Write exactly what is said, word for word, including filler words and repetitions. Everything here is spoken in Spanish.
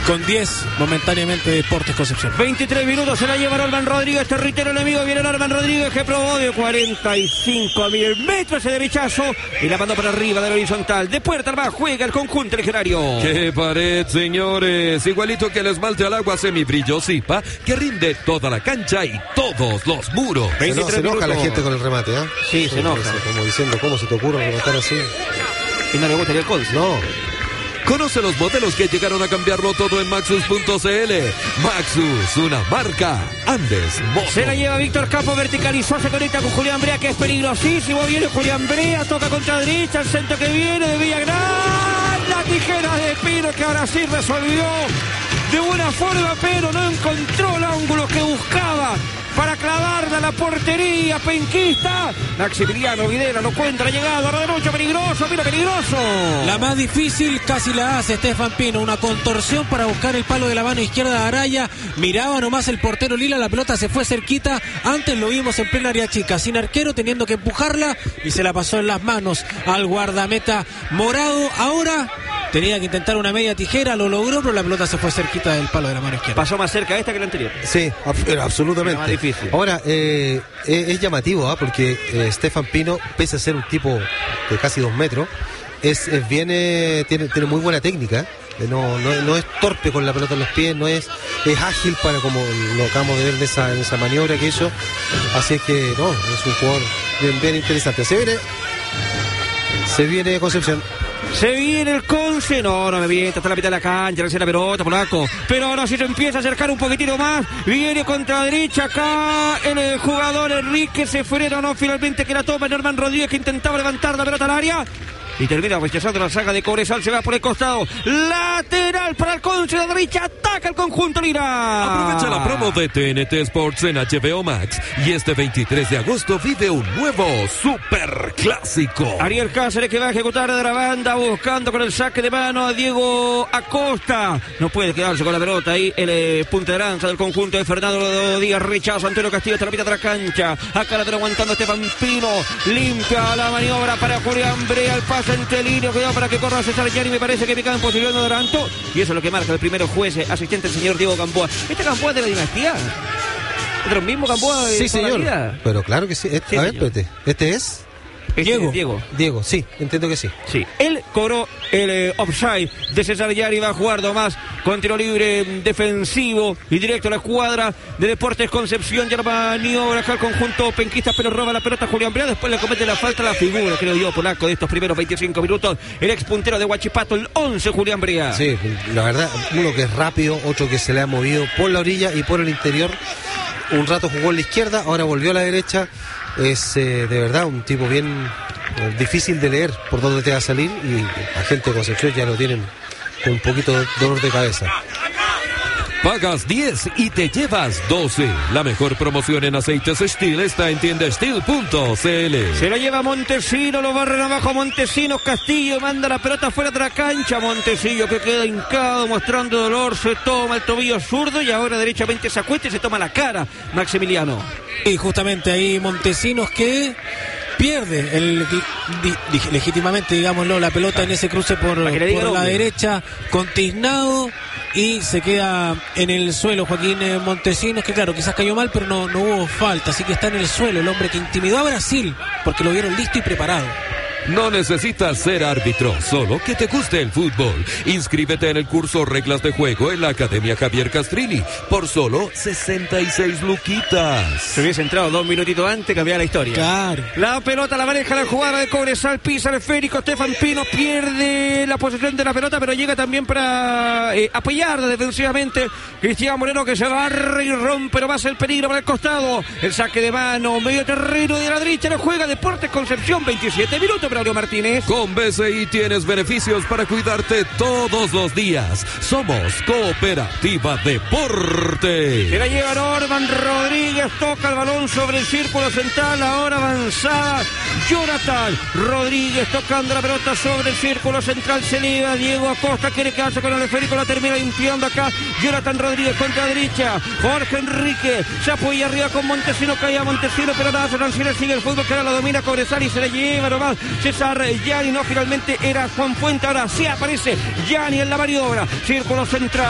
con diez momentáneamente Deportes Concepción. veintitrés minutos se la lleva Norman Rodríguez, territorio enemigo, viene Norman Rodríguez que probó de cuarenta y cinco mil metros ese derechazo y la mandó para arriba del horizontal. De puerta al más juega el conjunto legionario. ¡Qué pared, señores! Igualito que el esmalte al agua semibrillo Zipa, que rinde toda la cancha y todos los muros. Se, no, se enoja la gente con el remate, ¿eh? Sí, se enoja. Como diciendo, ¿cómo se te ocurre rematar así? Y no le gusta el Colts. No. Conoce los modelos que llegaron a cambiarlo todo en Maxus punto c l. Maxus, una marca Andes Moto. Se la lleva Víctor Campos, verticalizó, se conecta con Julián Brea, que es peligrosísimo. Viene Julián Brea, toca contra derecha, el centro que viene de Villagrán. La tijera de Pino que ahora sí resolvió de buena forma, pero no encontró el ángulo que buscaba para clavarla a la portería penquista. Maximiliano Videla no cuenta la llegada, ahora derecho, peligroso, mira, peligroso. La más difícil casi la hace Estefan Pino, una contorsión para buscar el palo de la mano izquierda de Araya. Miraba nomás el portero Lila, la pelota se fue cerquita. Antes lo vimos en plena área chica, sin arquero, teniendo que empujarla y se la pasó en las manos al guardameta morado. Ahora tenía que intentar una media tijera, lo logró, pero la pelota se fue cerquita del palo de la mano izquierda. Pasó más cerca esta que la anterior. Sí, absolutamente. Era más difícil. Ahora, eh, es, es llamativo, ¿eh? Porque eh, Stefan Pino, pese a ser un tipo de casi dos metros, es, es bien, eh, tiene, tiene muy buena técnica. Eh, no, no, no es torpe con la pelota en los pies, no es, es ágil para como lo acabamos de ver en esa, en esa maniobra que hizo. Así es que, no, es un jugador bien, bien interesante. Se viene, se viene Concepción. Se viene el Conce, no, no me viene, está la mitad de la cancha, recién la pelota, polaco. Pero ahora sí se empieza a acercar un poquitito más. Viene contra derecha acá el, el jugador Enrique, se frena, no, finalmente que la toma Norman Rodríguez, que intentaba levantar la pelota al área. Y termina rechazando la saga de Cobresal, se va por el costado. Lateral para el Conce, la derecha, ataca el conjunto Lira. Aprovecha la promo de T N T Sports en H B O Max. Y este veintitrés de agosto vive un nuevo super clásico. Ariel Cáceres que va a ejecutar de la banda, buscando con el saque de mano a Diego Acosta. No puede quedarse con la pelota ahí el eh, punta de lanza del conjunto de Fernando Díaz. Rechazo, Antonio Castillo, está la mitad de la cancha. Acá la tiene aguantando Estefan Pino. Limpia la maniobra para Julián Brea, el paso entre líneas, cuidado para que corra César Gianni, me parece que pica en posición de adelanto, y eso es lo que marca el primero juez asistente, el señor Diego Gamboa. ¿Este Gamboa es de la dinastía? ¿Es de los mismos Gamboa de Sí, toda señor, la vida? pero claro que sí, este, Sí, a ver, señor. espérate, ¿este es? Este Diego. es Diego. Diego, sí, entiendo que sí. Sí, él cobró el eh, offside de César Gianni, va a jugar nomás con tiro libre mm, defensivo y directo a la escuadra de Deportes Concepción. Ya la maniobra acá el conjunto penquista, pero roba la pelota Julián Brea, después le comete la falta a la figura, creo yo, polaco, de estos primeros veinticinco minutos, el ex puntero de Huachipato, el once, Julián Brea. Sí, la verdad, uno que es rápido, otro que se le ha movido por la orilla y por el interior. Un rato jugó en la izquierda, ahora volvió a la derecha. Es eh, de verdad un tipo bien eh, difícil de leer por dónde te va a salir, y la gente de Concepción ya lo tienen con un poquito de dolor de cabeza. Pagas diez y te llevas doce. La mejor promoción en aceites Steel está en tienda steel punto c l. Se la lleva Montesino, lo barren abajo Montesinos, Castillo manda la pelota fuera de la cancha. Montesino que queda hincado mostrando dolor, se toma el tobillo zurdo y ahora derechamente se acuesta y se toma la cara Maximiliano. Y justamente ahí Montesinos que pierde el, di, di, legítimamente, digámoslo, la pelota en ese cruce por, por la derecha con Tiznado, y se queda en el suelo Joaquín Montesinos, que claro, quizás cayó mal, pero no, no hubo falta, así que está en el suelo el hombre que intimidó a Brasil, porque lo vieron listo y preparado. No necesitas ser árbitro, solo que te guste el fútbol. Inscríbete en el curso Reglas de Juego en la Academia Javier Castrilli por solo sesenta y seis luquitas. Se hubiese entrado dos minutitos antes, cambiaba la historia. Claro. La pelota la maneja la jugada de Cobresal, pisa el esférico, Estefan Pino pierde la posesión de la pelota, pero llega también para eh, apoyarla defensivamente. Cristian Moreno que se barre y rompe, no va a ser el peligro para el costado. El saque de mano, medio terreno de la derecha, lo juega Deportes Concepción, veintisiete minutos. Braulio Martínez. Con B C I tienes beneficios para cuidarte todos los días. Somos Cooperativa Deporte. Se la lleva Norman Rodríguez, toca el balón sobre el círculo central, ahora avanzada Jonathan Rodríguez tocando la pelota sobre el círculo central, se eleva Diego Acosta, quiere quedarse con el esférico, la termina limpiando acá Jonathan Rodríguez contra derecha, Jorge Enrique se apoya arriba con Montesino, caía Montesino, pero nada, se transfiere, sigue el fútbol que ahora lo domina Cobresal y se la lleva nomás César Gianni, no, finalmente era Juan Fuente, ahora sí aparece Gianni en la maniobra, círculo central.